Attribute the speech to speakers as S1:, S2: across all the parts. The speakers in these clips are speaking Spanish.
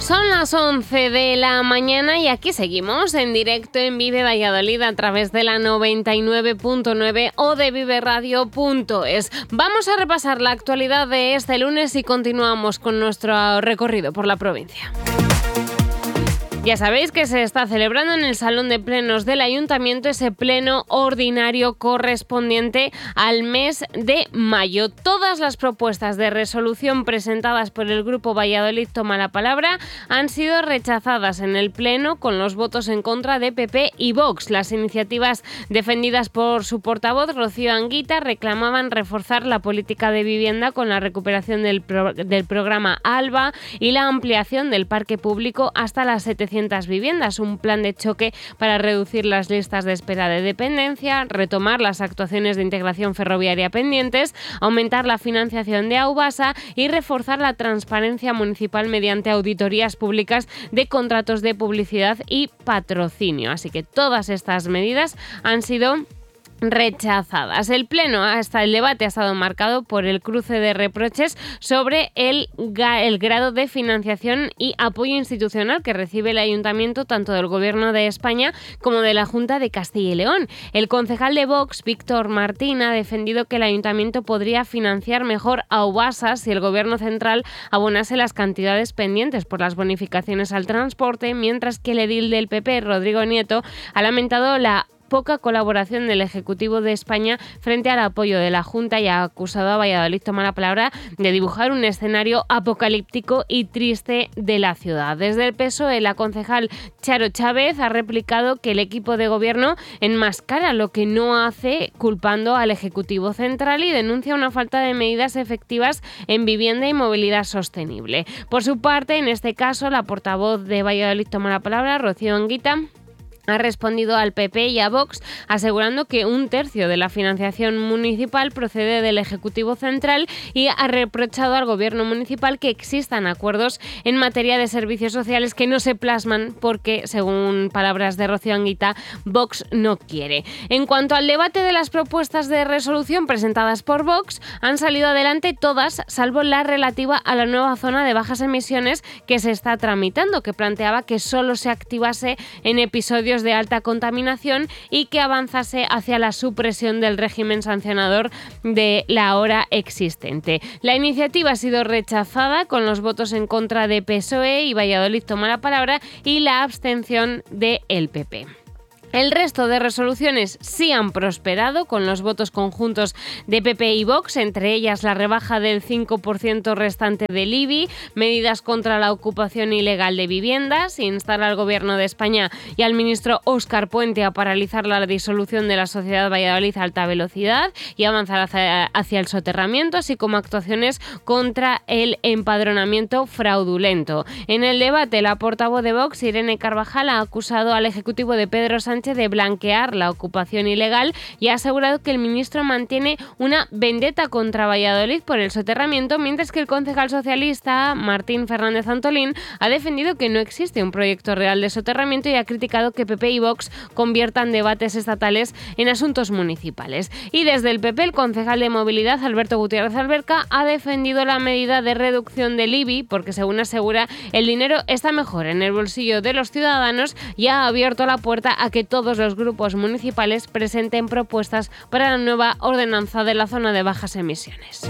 S1: Son las 11 de la mañana y aquí seguimos en directo en Vive Valladolid a través de la 99.9 o de viveradio.es. Vamos a repasar la actualidad de este lunes y continuamos con nuestro recorrido por la provincia. Ya sabéis que se está celebrando en el Salón de Plenos del Ayuntamiento ese pleno ordinario correspondiente al mes de mayo. Todas las propuestas de resolución presentadas por el Grupo Valladolid Toma la Palabra han sido rechazadas en el pleno con los votos en contra de PP y Vox. Las iniciativas defendidas por su portavoz, Rocío Anguita, reclamaban reforzar la política de vivienda con la recuperación del programa ALBA y la ampliación del parque público hasta las 700 viviendas, un plan de choque para reducir las listas de espera de dependencia, retomar las actuaciones de integración ferroviaria pendientes, aumentar la financiación de Aubasa y reforzar la transparencia municipal mediante auditorías públicas de contratos de publicidad y patrocinio. Así que todas estas medidas han sido rechazadas. El pleno, hasta el debate, ha estado marcado por el cruce de reproches sobre el grado de financiación y apoyo institucional que recibe el ayuntamiento tanto del Gobierno de España como de la Junta de Castilla y León. El concejal de Vox, Víctor Martín, ha defendido que el ayuntamiento podría financiar mejor a Aubasa si el Gobierno central abonase las cantidades pendientes por las bonificaciones al transporte, mientras que el edil del PP, Rodrigo Nieto, ha lamentado la poca colaboración del Ejecutivo de España frente al apoyo de la Junta y ha acusado a Valladolid Toma la Palabra de dibujar un escenario apocalíptico y triste de la ciudad. Desde el PSOE, la concejal Charo Chávez ha replicado que el equipo de gobierno enmascara lo que no hace, culpando al Ejecutivo central, y denuncia una falta de medidas efectivas en vivienda y movilidad sostenible. Por su parte, en este caso, la portavoz de Valladolid Toma la Palabra, Rocío Anguita, ha respondido al PP y a Vox asegurando que un tercio de la financiación municipal procede del Ejecutivo Central y ha reprochado al Gobierno municipal que existan acuerdos en materia de servicios sociales que no se plasman porque, según palabras de Rocío Anguita, Vox no quiere. En cuanto al debate de las propuestas de resolución presentadas por Vox, han salido adelante todas, salvo la relativa a la nueva zona de bajas emisiones que se está tramitando, que planteaba que solo se activase en episodios de alta contaminación y que avanzase hacia la supresión del régimen sancionador de la ahora existente. La iniciativa ha sido rechazada con los votos en contra de PSOE y Valladolid Toma la Palabra y la abstención de el PP. El resto de resoluciones sí han prosperado con los votos conjuntos de PP y Vox, entre ellas la rebaja del 5% restante del IBI, medidas contra la ocupación ilegal de viviendas, instar al Gobierno de España y al ministro Óscar Puente a paralizar la disolución de la Sociedad Valladolid Alta Velocidad y avanzar hacia el soterramiento, así como actuaciones contra el empadronamiento fraudulento. En el debate, la portavoz de Vox, Irene Carvajal, ha acusado al Ejecutivo de Pedro Sánchez de blanquear la ocupación ilegal y ha asegurado que el ministro mantiene una vendetta contra Valladolid por el soterramiento, mientras que el concejal socialista Martín Fernández Antolín ha defendido que no existe un proyecto real de soterramiento y ha criticado que PP y Vox conviertan debates estatales en asuntos municipales. Y desde el PP, el concejal de Movilidad, Alberto Gutiérrez Alberca, ha defendido la medida de reducción del IBI porque, según asegura, el dinero está mejor en el bolsillo de los ciudadanos y ha abierto la puerta a que todos los grupos municipales presenten propuestas para la nueva ordenanza de la zona de bajas emisiones.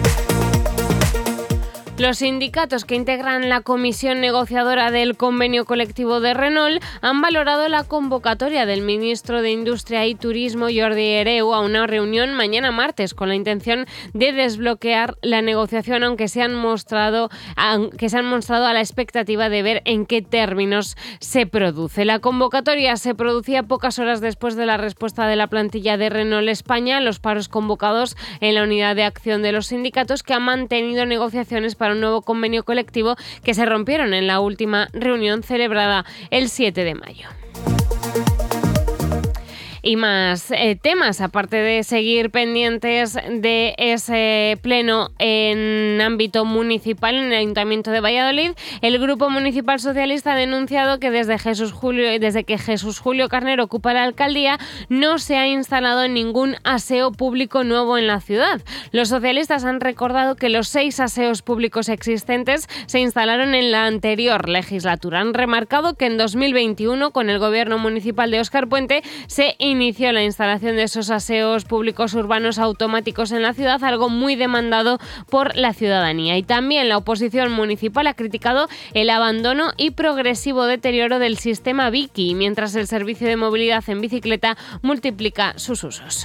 S1: Los sindicatos que integran la comisión negociadora del convenio colectivo de Renault han valorado la convocatoria del ministro de Industria y Turismo, Jordi Hereu, a una reunión mañana martes con la intención de desbloquear la negociación, aunque se han mostrado a la expectativa de ver en qué términos se produce. La convocatoria se producía pocas horas después de la respuesta de la plantilla de Renault España a los paros convocados en la unidad de acción de los sindicatos, que han mantenido negociaciones para un nuevo convenio colectivo que se rompieron en la última reunión celebrada el 7 de mayo. y más temas, aparte de seguir pendientes de ese pleno en ámbito municipal en el Ayuntamiento de Valladolid. El Grupo Municipal Socialista ha denunciado que desde que Jesús Julio Carnero ocupa la alcaldía no se ha instalado ningún aseo público nuevo en la ciudad. Los socialistas han recordado que los 6 aseos públicos existentes se instalaron en la anterior legislatura. Han remarcado que en 2021, con el gobierno municipal de Óscar Puente, se inició la instalación de esos aseos públicos urbanos automáticos en la ciudad, algo muy demandado por la ciudadanía. Y también la oposición municipal ha criticado el abandono y progresivo deterioro del sistema Biki, mientras el servicio de movilidad en bicicleta multiplica sus usos.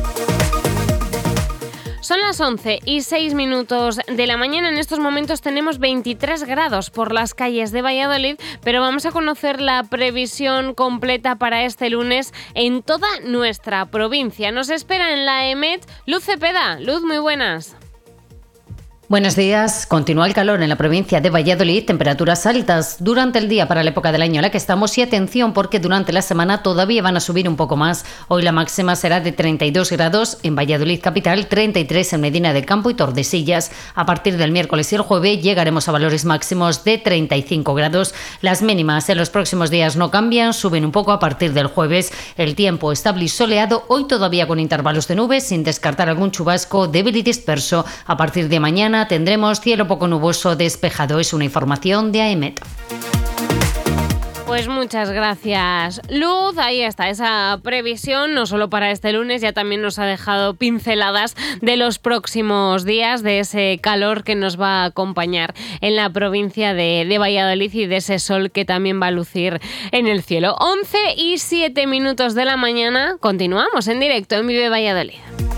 S1: Son las 11:06 de la mañana. En estos momentos tenemos 23 grados por las calles de Valladolid, pero vamos a conocer la previsión completa para este lunes en toda nuestra provincia. Nos espera en la EMET Luz Cepeda. Luz, muy buenas.
S2: Buenos días. Continúa el calor en la provincia de Valladolid, temperaturas altas durante el día para la época del año en la que estamos y atención porque durante la semana todavía van a subir un poco más. Hoy la máxima será de 32 grados en Valladolid capital, 33 en Medina del Campo y Tordesillas. A partir del miércoles y el jueves llegaremos a valores máximos de 35 grados. Las mínimas en los próximos días no cambian, suben un poco a partir del jueves. El tiempo estable y soleado, hoy todavía con intervalos de nubes, sin descartar algún chubasco débil y disperso. A partir de mañana tendremos cielo poco nuboso despejado. Es una información de AEMET.
S1: Pues muchas gracias, Luz. Ahí está esa previsión, no solo para este lunes, ya también nos ha dejado pinceladas de los próximos días, de ese calor que nos va a acompañar en la provincia de Valladolid y de ese sol que también va a lucir en el cielo. 11:07 de la mañana, continuamos en directo en Vive Valladolid.